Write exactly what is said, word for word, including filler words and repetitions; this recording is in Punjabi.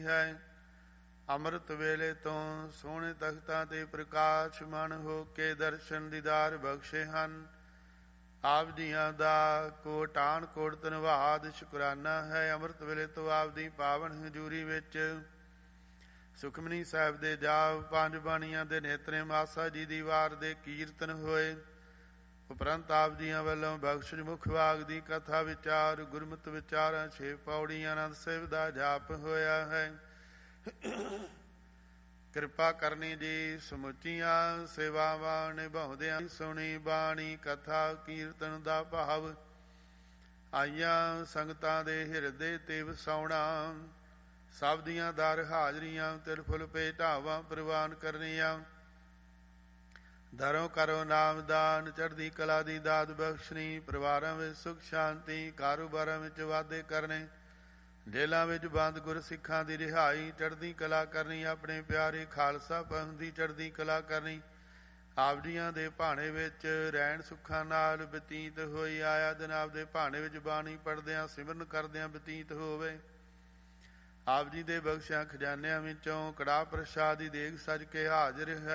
ਹੈ। ਅੰਮ੍ਰਿਤ ਵੇਲੇ ਤੋਂ ਸੋਹਣੇ ਤਖਤਾਂ ਤੇ ਪ੍ਰਕਾਸ਼ ਮਨ ਹੋ ਕੇ ਦਰਸ਼ਨ ਦੀਦਾਰ ਬਖਸ਼ੇ ਹਨ। ਆਪ ਜੀਆਂ ਦਾ ਕੋਟਾਨ ਕੋਟ ਧੰਨਵਾਦ ਸ਼ੁਕਰਾਨਾ ਹੈ। ਅੰਮ੍ਰਿਤ ਵੇਲੇ ਤੋਂ ਆਪ ਦੀ ਪਾਵਨ ਹਜ਼ੂਰੀ ਵਿੱਚ ਸੁਖਮਨੀ ਸਾਹਿਬ ਦੇ ਜਾਪ, ਪੰਜ ਬਾਣੀਆਂ ਦੇ ਨੇਤਰੇ, ਆਸਾ ਜੀ ਦੀ ਵਾਰ ਦੇ ਕੀਰਤਨ ਹੋਏ। ਉਪਰੰਤ ਆਪ ਜੀਆਂ ਵੱਲੋਂ ਬਖਸ਼ਿਸ਼ ਮੁਖ ਵਾਗ ਦੀ ਕਥਾ ਵਿਚਾਰ, ਗੁਰਮਤਿ ਵਿਚਾਰਾਂ, ਛੇ ਪੌੜੀਆਂ ਆਨੰਦ ਸਾਹਿਬ ਦਾ ਜਾਪ ਹੋਇਆ ਹੈ। ਕਿਰਪਾ ਕਰਨੀ ਜੀ ਸਮੁੱਚੀਆਂ ਸੇਵਾਵਾਂ ਨਿਭਾਉਂਦਿਆਂ ਸੁਣੀ ਬਾਣੀ ਕਥਾ ਕੀਰਤਨ ਦਾ ਭਾਵ ਆਈਆਂ ਸੰਗਤਾਂ ਦੇ ਹਿਰਦੇ ਤੇ ਵਸਾਉਣਾ। ਸਭ ਦੀਆਂ ਦਰ ਹਾਜ਼ਰੀਆਂ ਤਿਲ ਫੁੱਲ ਭੇਟਾਵਾਂ ਪ੍ਰਵਾਨ ਕਰਨੀਆਂ। ਦਰੋਂ ਕਰੋ ਨਾਮਦਾਨ, ਚੜ੍ਹਦੀ ਕਲਾ ਦੀ ਦਾਤ ਬਖਸ਼ਣੀ। ਪਰਿਵਾਰਾਂ ਵਿੱਚ ਸੁਖ ਸ਼ਾਂਤੀ, ਕਾਰੋਬਾਰਾਂ ਵਿੱਚ ਵਾਧੇ ਕਰਨੇ। ਜੇਲਾਂ ਵਿੱਚ ਬੰਦ ਗੁਰ ਸਿੱਖਾਂ ਦੀ ਰਿਹਾਈ, ਚੜ੍ਹਦੀ ਕਲਾ ਕਰਨੀ। ਆਪਣੇ ਪਿਆਰੇ ਖਾਲਸਾ ਪੰਥ ਦੀ ਚੜ੍ਹਦੀ ਕਲਾ ਕਰਨੀ। ਆਪ ਜੀਆਂ ਦੇ ਭਾਣੇ ਵਿੱਚ ਰਹਿਣ ਸੁੱਖਾਂ ਨਾਲ ਬਤੀਤ ਹੋਈ ਆਇਆ ਦਿਨ ਆਪ ਦੇ ਭਾਣੇ ਵਿੱਚ ਬਾਣੀ ਪੜ੍ਹਦਿਆਂ ਸਿਮਰਨ ਕਰਦਿਆਂ ਬਤੀਤ ਹੋਵੇ। ਆਪ ਜੀ ਦੇ ਬਖਸ਼ਿਆਂ ਖਜ਼ਾਨਿਆਂ ਵਿੱਚੋਂ ਕੜਾਹ ਪ੍ਰਸ਼ਾਦ ਦੀ ਦੇਗ ਸਜ ਕੇ ਹਾਜ਼ਰ ਹੈ।